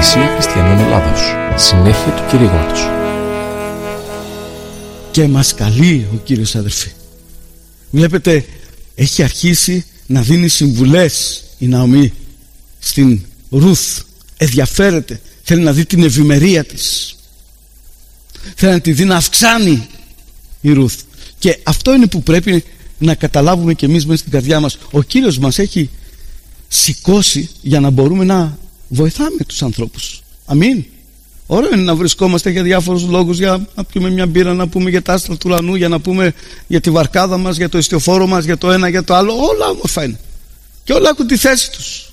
Εκκλησία Χριστιανών Ελλάδος. Συνέχεια του κηρύγματος. Και μας καλεί ο Κύριος, αδερφοί. Βλέπετε, έχει αρχίσει να δίνει συμβουλές η Ναομή στην Ρούθ. Ενδιαφέρεται, θέλει να δει την ευημερία της, θέλει να τη δει να αυξάνει η Ρούθ. Και αυτό είναι που πρέπει να καταλάβουμε και εμείς μέσα στην καρδιά μας. Ο Κύριος μας έχει σηκώσει για να μπορούμε να βοηθάμε τους ανθρώπους. Αμήν. Ωραίο είναι να βρισκόμαστε για διάφορους λόγους, για να πούμε μια μπύρα, να πούμε για τα άστρα του ουρανού, για να πούμε για τη βαρκάδα μας, για το ιστιοφόρο μας, για το ένα, για το άλλο. Όλα όμορφα είναι και όλα έχουν τη θέση τους.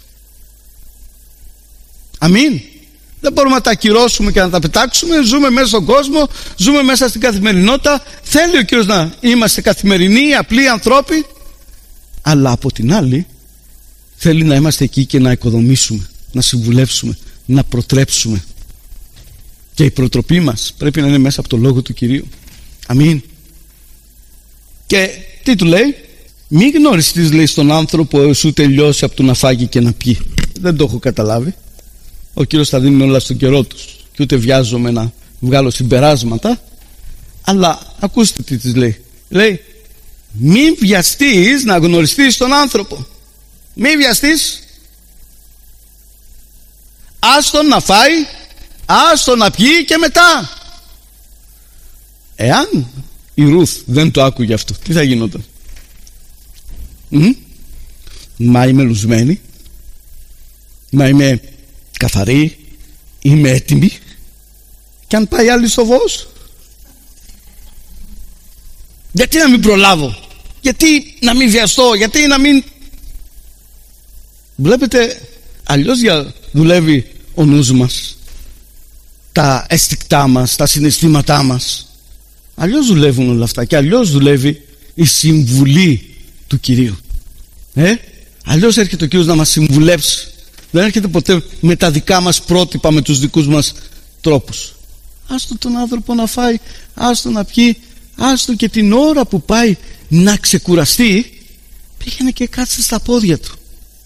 Αμήν. Δεν μπορούμε να τα ακυρώσουμε και να τα πετάξουμε. Ζούμε μέσα στον κόσμο, ζούμε μέσα στην καθημερινότητα. Θέλει ο Κύριος να είμαστε καθημερινοί, απλοί ανθρώποι, αλλά από την άλλη θέλει να είμαστε εκεί και να οικοδομήσουμε, να συμβουλεύσουμε, να προτρέψουμε. Και η προτροπή μας πρέπει να είναι μέσα από το λόγο του Κυρίου. Αμήν. Και τι του λέει? Μη γνωριστείς, λέει, στον άνθρωπο σου τελειώσει από το να φάγει και να πιει. Δεν το έχω καταλάβει. Ο Κύριος θα δίνει όλα στον καιρό τους και ούτε βιάζομαι να βγάλω συμπεράσματα, αλλά ακούστε τι της λέει. Λέει, μην βιαστείς να γνωριστείς τον άνθρωπο. Μην βιαστείς. Άστον να φάει, άστον να πιει και μετά. Εάν η Ρούθ δεν το άκουγε αυτό, τι θα γινόταν? Μα είμαι λουσμένη, μα είμαι καθαρή, είμαι έτοιμη, και αν πάει άλλη στο φως, γιατί να μην προλάβω, γιατί να μην βιαστώ, γιατί να μην... Βλέπετε, αλλιώς δουλεύει ο νους μας, τα αισθηκτά μας, τα συναισθήματά μας. Αλλιώς δουλεύουν όλα αυτά και αλλιώς δουλεύει η συμβουλή του Κυρίου. Αλλιώς έρχεται ο Κύριος να μας συμβουλεύσει. Δεν έρχεται ποτέ με τα δικά μας πρότυπα, με τους δικούς μας τρόπους. Άστο τον άνθρωπο να φάει, άστο να πιει, άστο, και την ώρα που πάει να ξεκουραστεί, πήγαινε και κάτσε στα πόδια του.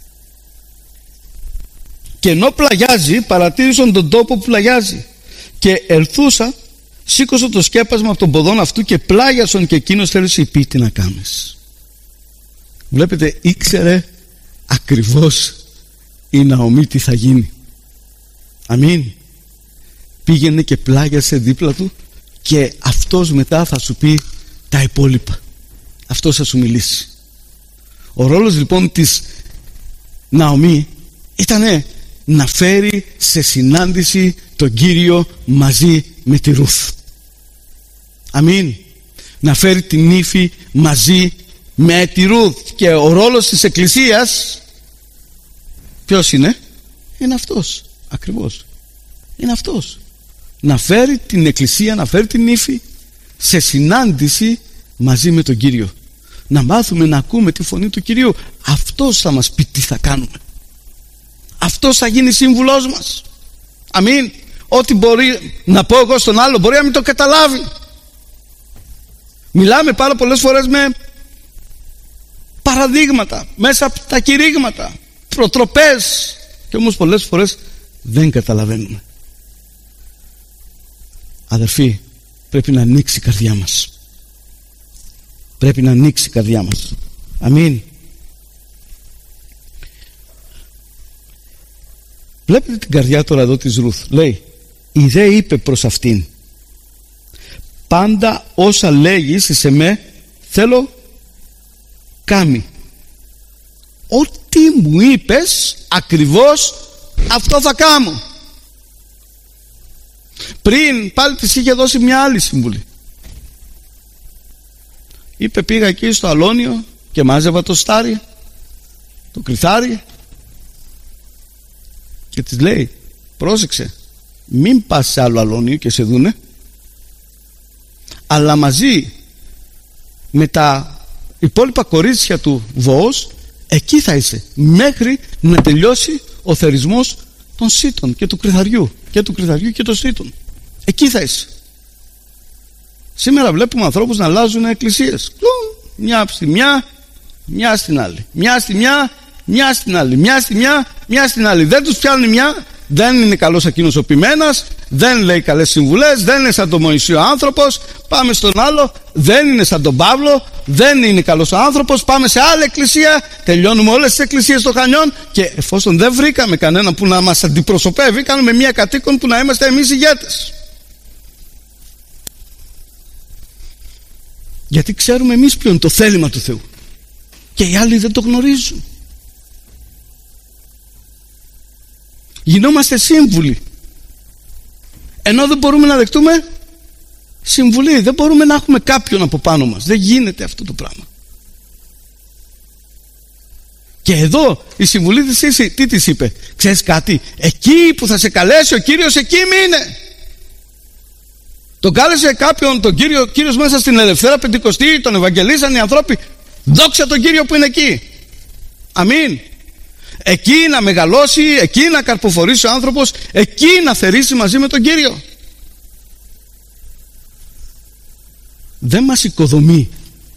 Και ενώ πλαγιάζει, παρατήρησαν τον τόπο που πλαγιάζει, και ελθούσα, σήκωσε το σκέπασμα από τον ποδόν αυτού και πλάγιασον, και εκείνος θέλησε πει τι να κάνεις. Βλέπετε, ήξερε ακριβώς η Ναομή τι θα γίνει. Αμήν. Πήγαινε και πλάγιασε δίπλα του, και αυτός μετά θα σου πει τα υπόλοιπα. Αυτός θα σου μιλήσει. Ο ρόλος λοιπόν της Ναομή ήτανε να φέρει σε συνάντηση τον Κύριο μαζί με τη Ρούθ. Αμήν. Να φέρει την ύφη μαζί με τη Ρούθ. Και ο ρόλος της Εκκλησίας ποιος είναι? Είναι αυτός ακριβώς. Είναι αυτός. Να φέρει την Εκκλησία, να φέρει την ύφη σε συνάντηση μαζί με τον Κύριο. Να μάθουμε να ακούμε τη φωνή του Κυρίου. Αυτός θα μας πει τι θα κάνουμε. Αυτός θα γίνει σύμβουλός μας. Αμήν. Ό,τι μπορεί να πω εγώ στον άλλο μπορεί να μην το καταλάβει. Μιλάμε πάρα πολλές φορές με παραδείγματα, μέσα από τα κηρύγματα, προτροπές, και όμως πολλές φορές δεν καταλαβαίνουμε. Αδερφοί, πρέπει να ανοίξει η καρδιά μας. Πρέπει να ανοίξει η καρδιά μας. Αμήν. Βλέπετε την καρδιά τώρα εδώ της Ρούθ. Λέει, η δε είπε προς αυτήν, πάντα όσα λέγεις σε με θέλω κάμει. Ό,τι μου είπες ακριβώς αυτό θα κάνω. Πριν πάλι της είχε δώσει μια άλλη συμβουλή. Είπε, πήγα εκεί στο αλόνιο και μάζευα το στάρι, το κρυθάρι, και της λέει, πρόσεξε, μην πας σε άλλο αλόνιο και σε δούνε, αλλά μαζί με τα υπόλοιπα κορίτσια του Βοός εκεί θα είσαι μέχρι να τελειώσει ο θερισμός των σίτων και του κρυθαριού και των σίτων. Εκεί θα είσαι. Σήμερα βλέπουμε ανθρώπους να αλλάζουν εκκλησίες, μια στη μια, μια στην άλλη, μια στη μια, μια στην άλλη, μια στη μια, μια στην άλλη. Δεν τους πιάνει μια, δεν είναι καλός εκείνος ο ποιμένας, δεν λέει καλές συμβουλές, δεν είναι σαν τον Μωυσή ο άνθρωπος. Πάμε στον άλλο, δεν είναι σαν τον Παύλο, δεν είναι καλός ο άνθρωπος. Πάμε σε άλλη εκκλησία, τελειώνουμε όλες τις εκκλησίες των Χανιών, και εφόσον δεν βρήκαμε κανένα που να μας αντιπροσωπεύει, κάνουμε μία κατοίκον που να είμαστε εμείς ηγέτες. Γιατί ξέρουμε εμείς ποιο είναι το θέλημα του Θεού και οι άλλοι δεν το γνωρίζουν. Γινόμαστε σύμβουλοι, ενώ δεν μπορούμε να δεχτούμε συμβουλή. Δεν μπορούμε να έχουμε κάποιον από πάνω μας. Δεν γίνεται αυτό το πράγμα. Και εδώ η συμβουλή της τι της είπε? Ξέρεις κάτι, εκεί που θα σε καλέσει ο Κύριος, εκεί μείνε. Τον κάλεσε κάποιον τον Κύριος μέσα στην Ελευθέρα Πεντηκοστή, τον ευαγγελίσαν οι άνθρωποι. Δόξα τον Κύριο που είναι εκεί. Αμήν. Εκεί να μεγαλώσει, εκεί να καρποφορήσει ο άνθρωπος, εκεί να θερήσει μαζί με τον Κύριο. Δεν μας οικοδομεί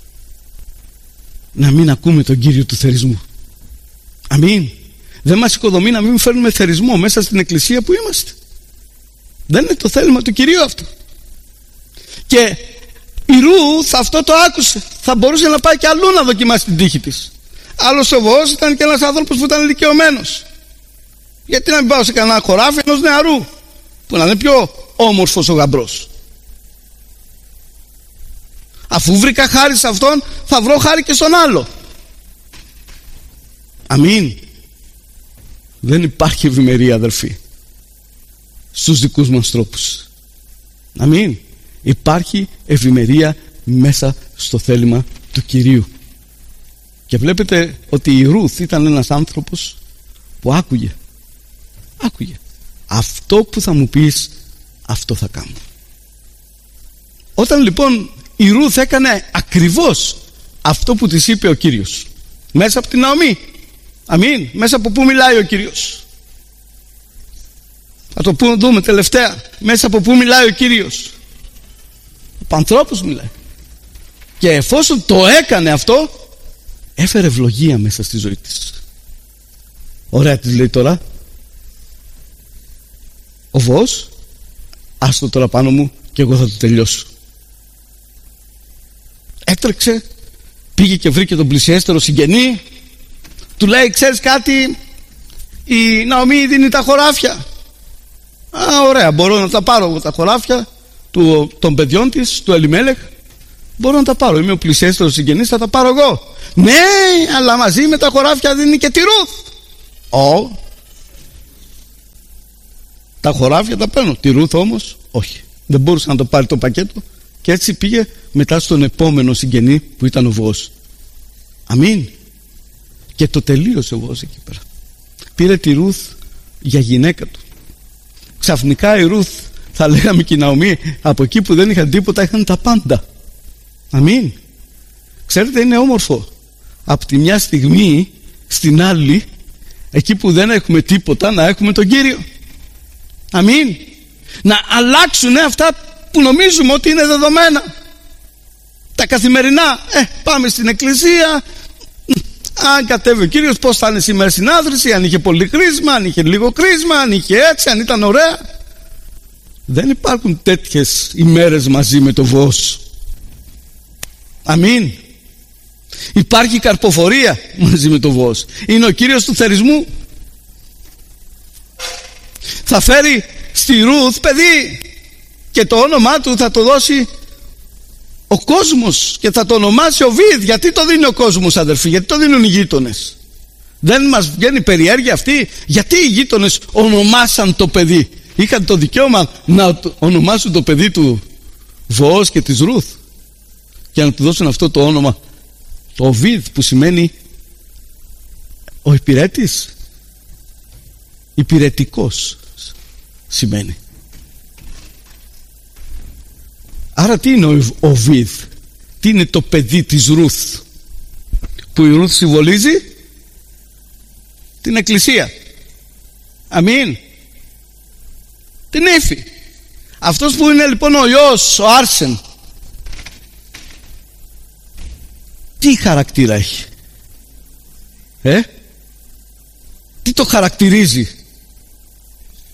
να μην ακούμε τον Κύριο του θερισμού. Αμήν. Δεν μας οικοδομεί να μην φέρνουμε θερισμό μέσα στην εκκλησία που είμαστε. Δεν είναι το θέλημα του Κυρίου αυτό. Και η Ρούθ αυτό το άκουσε. Θα μπορούσε να πάει και αλλού να δοκιμάσει την τύχη της. Άλλος ο Βοός ήταν και ένας άνθρωπος που ήταν ηλικιωμένος. Γιατί να μην πάω σε κανένα χωράφι ενός νεαρού που να είναι πιο όμορφος ο γαμπρός? Αφού βρήκα χάρη σε αυτόν, θα βρω χάρη και στον άλλο. Αμήν. Δεν υπάρχει ευημερία, αδερφοί, στους δικούς μας τρόπους. Αμήν. Υπάρχει ευημερία μέσα στο θέλημα του Κυρίου. Και βλέπετε ότι η Ρούθ ήταν ένας άνθρωπος που άκουγε. Αυτό που θα μου πεις, αυτό θα κάνω. Όταν λοιπόν η Ρούθ έκανε ακριβώς αυτό που της είπε ο Κύριος, μέσα από την Ναομή. Αμήν. Μέσα από πού μιλάει ο Κύριος? Θα το δούμε τελευταία. Μέσα από πού μιλάει ο Κύριος? Από ανθρώπους μιλάει. Και εφόσον το έκανε αυτό, έφερε ευλογία μέσα στη ζωή της. Ωραία της λέει τώρα, ο Βοός, άστο τώρα πάνω μου και εγώ θα το τελειώσω. Έτρεξε, πήγε και βρήκε τον πλησιέστερο συγγενή. Του λέει, ξέρεις κάτι, η Ναομή δίνει τα χωράφια. Ωραία, μπορώ να τα πάρω τα χωράφια των παιδιών της, του Ελιμέλεχ. Μπορώ να τα πάρω, είμαι ο πλησιέστερος συγγενής, θα τα πάρω εγώ. Ναι, αλλά μαζί με τα χωράφια δίνει και τη Ρούθ. Τα χωράφια τα παίρνω, τη Ρούθ όμως όχι. Δεν μπορούσε να το πάρει το πακέτο. Και έτσι πήγε μετά στον επόμενο συγγενή που ήταν ο Βοός. Αμήν. Και το τελείωσε ο Βοός εκεί πέρα. Πήρε τη Ρούθ για γυναίκα του. Ξαφνικά η Ρούθ, θα λέγαμε και η Ναομή, από εκεί που δεν είχαν τίποτα είχαν τα πάντα. Αμήν. Ξέρετε, είναι όμορφο από τη μια στιγμή στην άλλη, εκεί που δεν έχουμε τίποτα, να έχουμε τον Κύριο. Αμήν. Να αλλάξουν αυτά που νομίζουμε ότι είναι δεδομένα. Τα καθημερινά. Πάμε στην εκκλησία. Αν κατέβει ο Κύριος, πώς θα είναι σήμερα συνάδρυση, αν είχε πολύ κρίσμα, αν είχε λίγο κρίσμα, αν είχε έτσι, αν ήταν ωραία. Δεν υπάρχουν τέτοιες ημέρες μαζί με το Βοός. Αμήν. Υπάρχει καρποφορία μαζί με το Βοός. Είναι ο Κύριος του θερισμού. Θα φέρει στη Ρούθ παιδί και το όνομά του θα το δώσει ο κόσμος και θα το ονομάσει Οβίδ. Γιατί το δίνει ο κόσμος, αδερφοί? Γιατί το δίνουν οι γείτονες? Δεν μας βγαίνει περιέργεια αυτή? Γιατί οι γείτονες ονομάσαν το παιδί? Είχαν το δικαίωμα να ονομάσουν το παιδί του Βοός και της Ρούθ και να του δώσουν αυτό το όνομα, το Οβίδ, που σημαίνει ο υπηρέτης, υπηρετικός σημαίνει. Άρα τι είναι ο Οβίδ? Τι είναι το παιδί της Ρούθ, που η Ρούθ συμβολίζει την εκκλησία. Αμήν. Την ύφη. Αυτός που είναι λοιπόν ο Υιός, ο Άρσεν, τι χαρακτήρα έχει? Τι το χαρακτηρίζει?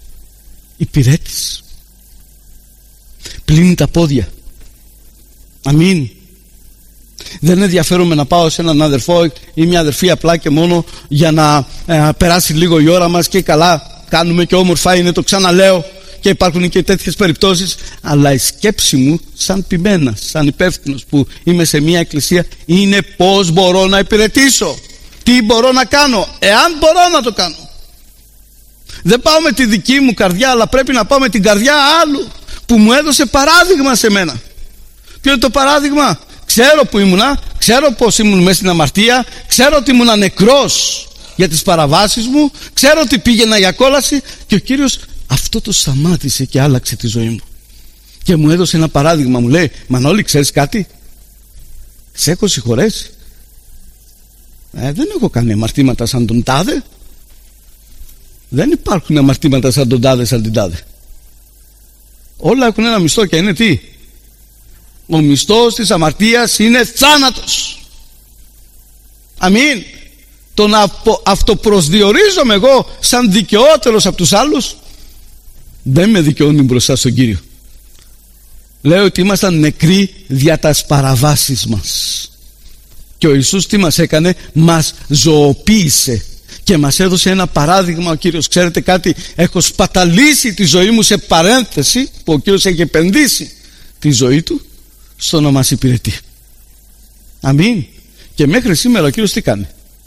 υπηρέτης. Πλύνει τα πόδια. Αμήν. Δεν ενδιαφέρομαι να πάω σε έναν αδερφό ή μια αδερφή απλά και μόνο για να περάσει λίγο η ώρα μας και καλά κάνουμε και όμορφα είναι, το ξαναλέω, και υπάρχουν και τέτοιες περιπτώσεις. Αλλά η σκέψη μου σαν ποιμένας, σαν υπεύθυνος που είμαι σε μια εκκλησία, είναι πώς μπορώ να υπηρετήσω, τι μπορώ να κάνω, εάν μπορώ να το κάνω. Δεν πάω με τη δική μου καρδιά, αλλά πρέπει να πάω με την καρδιά άλλου που μου έδωσε παράδειγμα σε μένα. Ποιο είναι το παράδειγμα? Ξέρω που ήμουνα, ξέρω πως ήμουν μέσα στην αμαρτία, ξέρω ότι ήμουνα νεκρός για τις παραβάσεις μου, ξέρω ότι πήγαινα για κόλαση, και ο Κύριος αυτό το σταμάτησε και άλλαξε τη ζωή μου και μου έδωσε ένα παράδειγμα. Μου λέει, Μανώλη, ξέρεις κάτι, σε έχω συγχωρέσει, δεν έχω κάνει αμαρτήματα σαν τον τάδε. Δεν υπάρχουν αμαρτήματα σαν τον τάδε, σαν την τάδε. Όλα έχουν ένα μισθό και είναι τι? Ο μισθός της αμαρτίας είναι θάνατος. Αμήν. Το να αυτοπροσδιορίζομαι εγώ σαν δικαιότερος από τους άλλους δεν με δικαιώνει μπροστά στον Κύριο. Λέω ότι ήμασταν νεκροί δια τας παραβάσεις μας, και ο Ιησούς τι μας έκανε? Μας ζωοποίησε και μας έδωσε ένα παράδειγμα ο Κύριος. Ξέρετε κάτι? Έχω σπαταλήσει τη ζωή μου, σε παρένθεση, που ο Κύριος έχει επενδύσει τη ζωή του στο να μας υπηρετεί. Αμήν. Και μέχρι σήμερα ο Κύριος τι κάνει?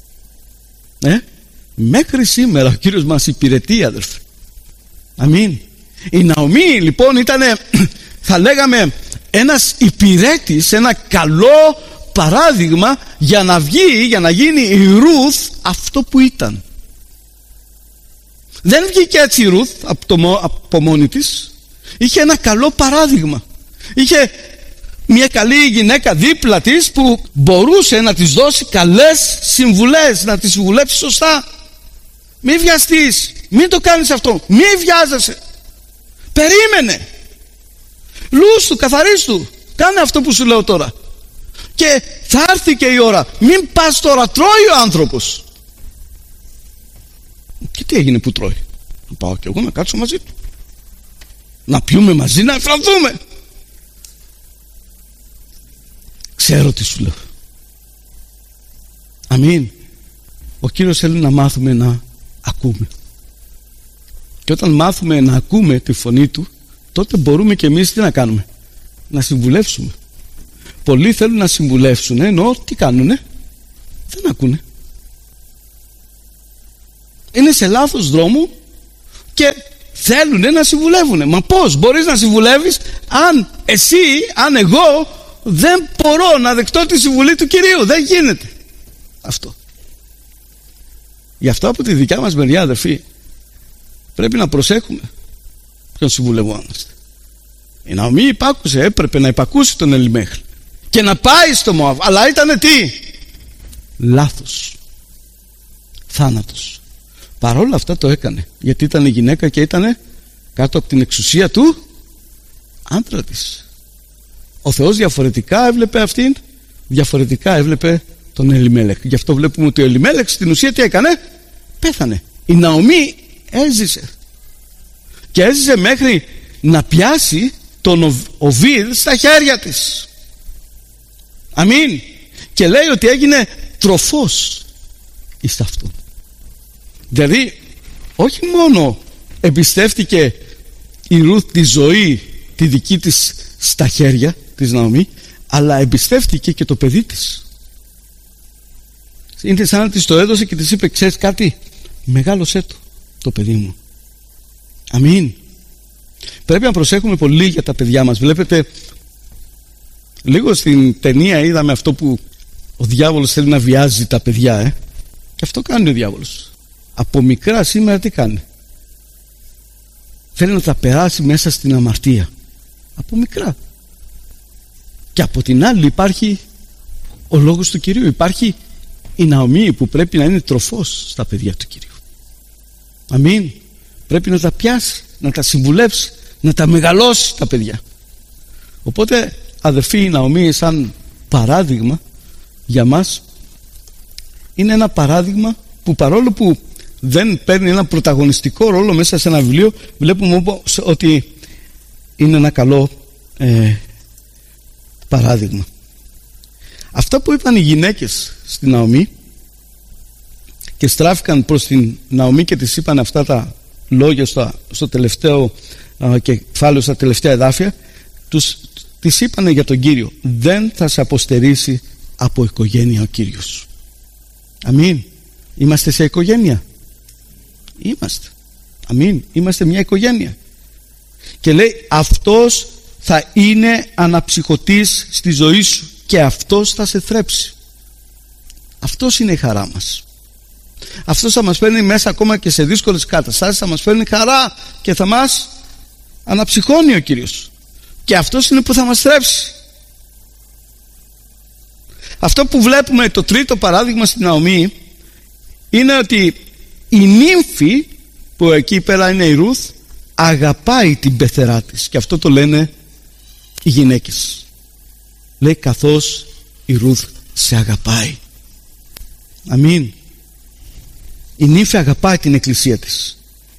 Μέχρι σήμερα ο Κύριος μας υπηρετεί, αδερφέ. Αμήν. Η Ναομή λοιπόν ήταν, θα λέγαμε, ένας υπηρέτης, ένα καλό παράδειγμα για να βγει, για να γίνει η Ρουθ αυτό που ήταν. Δεν βγήκε έτσι η Ρουθ από μόνη της. Είχε ένα καλό παράδειγμα. Είχε μια καλή γυναίκα δίπλα της που μπορούσε να της δώσει καλές συμβουλές, να της συμβουλέψει σωστά. Μην βιαστείς, μην το κάνεις αυτό, μην βιάζεσαι, περίμενε, λούστου, καθαρίστου, κάνε αυτό που σου λέω τώρα και θα έρθει και η ώρα. Μην πας τώρα, τρώει ο άνθρωπος. Και τι έγινε που τρώει? Να πάω και εγώ να κάτσω μαζί του, να πιούμε μαζί, να εφρανθούμε. Ξέρω τι σου λέω. Αμήν. Ο Κύριος θέλει να μάθουμε να ακούμε. Και όταν μάθουμε να ακούμε τη φωνή Του, τότε μπορούμε και εμείς τι να κάνουμε? Να συμβουλεύσουμε. Πολλοί θέλουν να συμβουλεύσουν, ενώ τι κάνουνε? Δεν ακούνε. Είναι σε λάθος δρόμο και θέλουν να συμβουλεύουν. Μα πώς μπορείς να συμβουλεύεις αν εγώ δεν μπορώ να δεχτώ τη συμβουλή του Κυρίου? Δεν γίνεται αυτό. Γι' αυτό από τη δικιά μας μεριά, αδερφοί, πρέπει να προσέχουμε ποιον συμβουλευόμαστε. Η Ναομή υπάκουσε, έπρεπε να υπακούσει τον Ελιμέχ και να πάει στο Μωάβ, αλλά ήτανε τι? Λάθος, θάνατος. Παρόλα αυτά το έκανε, γιατί ήταν γυναίκα και ήταν κάτω από την εξουσία του άντρα της. Ο Θεός διαφορετικά έβλεπε αυτήν, διαφορετικά έβλεπε τον Ελιμέλεκ. Γι' αυτό βλέπουμε ότι ο Ελιμέλεκ στην ουσία τι έκανε? Πέθανε. Η Ναομή έζησε, και έζησε μέχρι να πιάσει τον Οβίδ στα χέρια της. Αμήν. Και λέει ότι έγινε τροφός εις αυτό. Δηλαδή όχι μόνο εμπιστεύτηκε η Ρουθ τη ζωή τη δική της στα χέρια της Ναομή, αλλά εμπιστεύτηκε και το παιδί της. Είναι σαν να της το έδωσε και της είπε, ξέρεις κάτι, μεγάλωσέ το παιδί μου. Αμήν. Πρέπει να προσέχουμε πολύ για τα παιδιά μας. Βλέπετε, λίγο στην ταινία είδαμε αυτό που ο διάβολος θέλει να βιάζει τα παιδιά, και αυτό κάνει ο διάβολος. Από μικρά σήμερα τι κάνει? Θέλει να τα περάσει μέσα στην αμαρτία. Από μικρά. Και από την άλλη υπάρχει ο λόγος του Κυρίου. Υπάρχει η Ναομή που πρέπει να είναι τροφός στα παιδιά του Κυρίου. Αμήν. Πρέπει να τα πιάσει, να τα συμβουλεύσει, να τα μεγαλώσει τα παιδιά. Οπότε αδερφοί, η Ναομή σαν παράδειγμα για μας είναι ένα παράδειγμα που, παρόλο που δεν παίρνει ένα πρωταγωνιστικό ρόλο μέσα σε ένα βιβλίο, βλέπουμε ότι είναι ένα καλό παράδειγμα. Αυτά που είπαν οι γυναίκες στην Ναομή και στράφηκαν προς την Ναομή και της είπαν αυτά τα λόγια στο τελευταίο κεφάλαιο, στα τελευταία εδάφια, της είπαν για τον Κύριο: δεν θα σε αποστερήσει από οικογένεια ο Κύριος. Αμήν. Είμαστε σε οικογένεια. Είμαστε. Αμήν. Είμαστε μια οικογένεια. Και λέει, αυτός θα είναι αναψυχωτής στη ζωή σου και αυτός θα σε θρέψει. Αυτός είναι η χαρά μας. Αυτός θα μας φέρνει μέσα ακόμα και σε δύσκολες καταστάσεις, θα μας φέρνει χαρά και θα μας αναψυχώνει ο Κύριος. Και αυτός είναι που θα μας θρέψει. Αυτό που βλέπουμε, το τρίτο παράδειγμα στην Ναομή, είναι ότι η νύμφη που εκεί πέρα είναι η Ρούθ αγαπάει την πεθερά της, και αυτό το λένε οι γυναίκες. Λέει, καθώς η Ρούθ σε αγαπάει. Αμήν. Η νύμφη αγαπάει την εκκλησία της.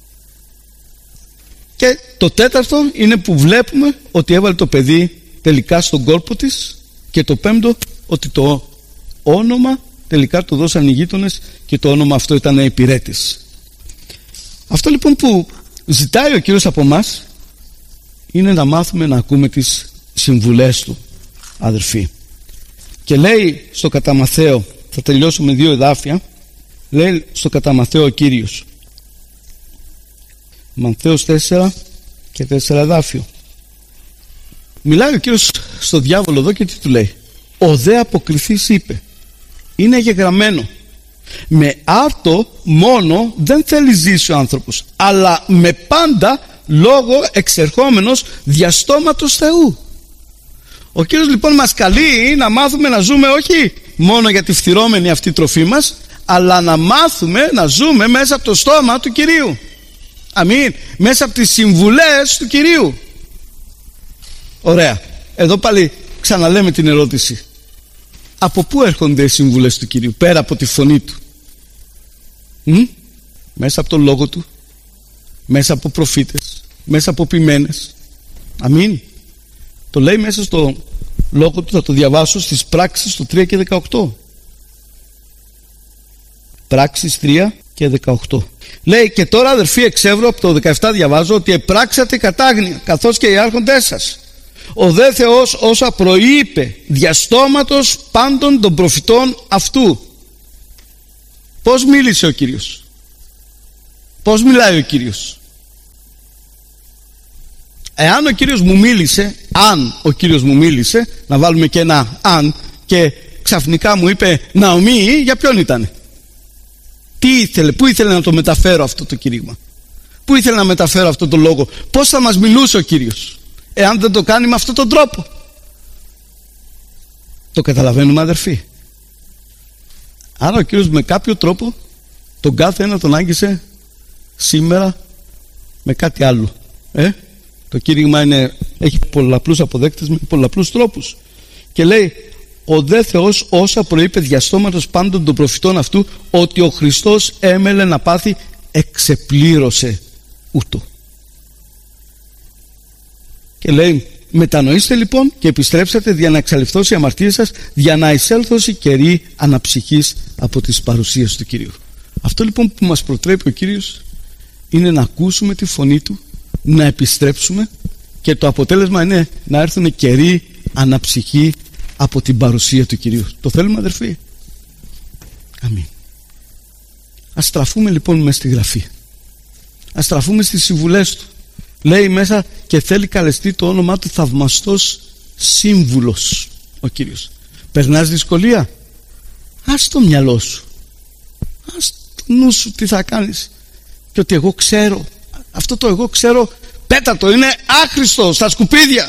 Και το τέταρτο είναι που βλέπουμε ότι έβαλε το παιδί τελικά στον κόρπο της, και το πέμπτο ότι το όνομα τελικά το δώσαν οι γείτονες και το όνομα αυτό ήταν υπηρέτης. Αυτό λοιπόν που ζητάει ο Κύριος από μας είναι να μάθουμε να ακούμε τις συμβουλές του, αδερφοί. Και λέει στο κατά Μαθαίο, θα τελειώσω με 2 εδάφια, λέει στο κατά Μαθαίο ο Κύριος, Μαθαίος 4 και 4 εδάφιο, μιλάει ο Κύριος στο διάβολο εδώ και τι του λέει? Ο δε αποκριθής είπε, είναι γεγραμμένο, με άρτο μόνο δεν θέλει ζήσει ο άνθρωπος, αλλά με πάντα λόγο εξερχόμενος διαστόματος Θεού. Ο Κύριος λοιπόν μας καλεί να μάθουμε να ζούμε όχι μόνο για τη φθυρώμενη αυτή τροφή μας, αλλά να μάθουμε να ζούμε μέσα από το στόμα του Κυρίου. Αμήν. Μέσα από τις συμβουλές του Κυρίου. Ωραία. Εδώ πάλι ξαναλέμε την ερώτηση. Από πού έρχονται οι συμβουλές του Κυρίου πέρα από τη φωνή του? Μέσα από τον λόγο του, μέσα από προφήτες, μέσα από ποιμένες. Αμήν. Το λέει μέσα στο λόγο του, θα το διαβάσω στις Πράξεις του 3 και 18. Πράξεις 3 και 18. Λέει, και τώρα αδερφοί εξεύρω, από το 17 διαβάζω, ότι επράξατε κατάγνοια καθώς και οι άρχοντές σας. Ο δε Θεός όσα προείπε διαστόματος πάντων των προφητών αυτού. Πώς μίλησε ο Κύριος? Πώς μιλάει ο Κύριος? Εάν ο Κύριος μου μίλησε, αν ο Κύριος μου μίλησε, να βάλουμε και ένα αν, και ξαφνικά μου είπε Ναομή, για ποιον ήτανε? Τι ήθελε, πού ήθελε να το μεταφέρω αυτό το κήρυγμα? Πού ήθελε να μεταφέρω αυτό το λόγο? Πώς θα μας μιλούσε ο Κύριος εάν δεν το κάνει με αυτόν τον τρόπο? Το καταλαβαίνουμε, αδερφοί? Άρα ο Κύριος με κάποιο τρόπο τον κάθε ένα τον άγγισε σήμερα με κάτι άλλο. Το κήρυγμα έχει πολλαπλούς αποδέκτες με πολλαπλούς τρόπους. Και λέει, ο δε Θεός όσα προείπε διαστόματος πάντων των προφητών αυτού, ότι ο Χριστός έμελε να πάθει, εξεπλήρωσε ούτω. Και λέει, μετανοήστε λοιπόν και επιστρέψατε δια να εξαλειφθώσει η αμαρτία σας, δια να εισέλθωση καιρή αναψυχής από τις παρουσίες του Κυρίου. Αυτό λοιπόν που μας προτρέπει ο Κύριος είναι να ακούσουμε τη φωνή του, να επιστρέψουμε, και το αποτέλεσμα είναι να έρθουν καιροί αναψυχή από την παρουσία του Κυρίου. Το θέλουμε, αδερφοί? Αμήν. Ας στραφούμε λοιπόν μέσα στη Γραφή, ας στραφούμε στις συμβουλές του. Λέει μέσα, και θέλει καλεστεί το όνομά του θαυμαστός σύμβουλος ο Κύριος. Περνάς δυσκολία? Ας το μυαλό σου, ας το νου σου τι θα κάνεις, και ότι εγώ ξέρω, αυτό το εγώ ξέρω πέτα το, είναι άχρηστο στα σκουπίδια.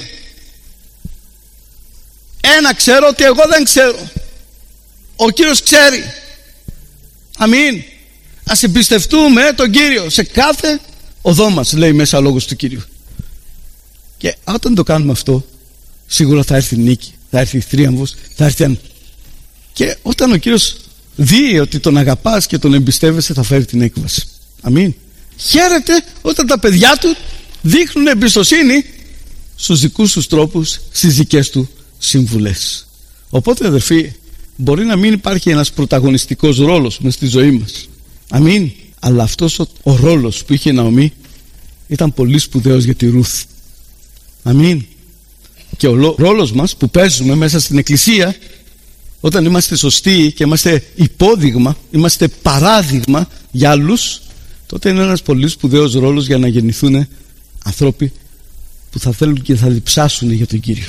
Ένα ξέρω, ότι εγώ δεν ξέρω, ο Κύριος ξέρει. Αμήν. Ας εμπιστευτούμε τον Κύριο σε κάθε οδό μας, λέει μέσα ο λόγος του Κύριου. Και όταν το κάνουμε αυτό, σίγουρα θα έρθει νίκη, θα έρθει θρίαμβος, θα έρθει. Και όταν ο Κύριος δει ότι τον αγαπάς και τον εμπιστεύεσαι, θα φέρει την έκβαση. Αμήν. Χαίρεται όταν τα παιδιά του δείχνουν εμπιστοσύνη στους δικούς τους τρόπους, στις δικές του συμβουλές. Οπότε αδερφοί, μπορεί να μην υπάρχει ένας πρωταγωνιστικός ρόλος μες στη ζωή μας. Αμήν. Αλλά αυτός ο ρόλος που είχε η Ναομή ήταν πολύ σπουδαίος για τη Ρούθ. Αμήν. Και ο ρόλος μας που παίζουμε μέσα στην εκκλησία, όταν είμαστε σωστοί και είμαστε υπόδειγμα, είμαστε παράδειγμα για άλλους, τότε είναι ένας πολύ σπουδαίος ρόλος για να γεννηθούν ανθρώποι που θα θέλουν και θα διψάσουν για τον Κύριο.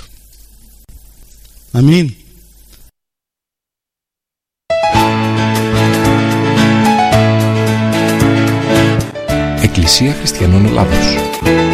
Αμήν. Εκκλησία Χριστιανών Ελλάδος.